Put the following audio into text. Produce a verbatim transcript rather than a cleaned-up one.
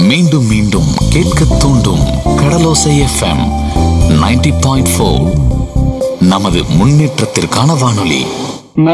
மீண்டும் மீண்டும் கேட்க தூண்டும் கடலோசை எஃப்எம் நைன்டி பாயிண்ட் ஃபோர். நமது முன்னேற்றத்திற்கான வானொலி.